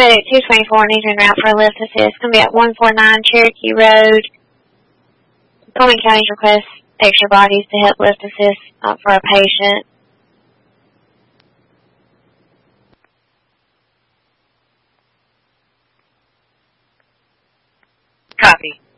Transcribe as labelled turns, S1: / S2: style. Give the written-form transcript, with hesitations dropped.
S1: paramedic 224 needs en route for a lift assist. It's going to be at 149 Cherokee Road. Pullman County's request extra bodies to help lift assist for a patient.
S2: Copy.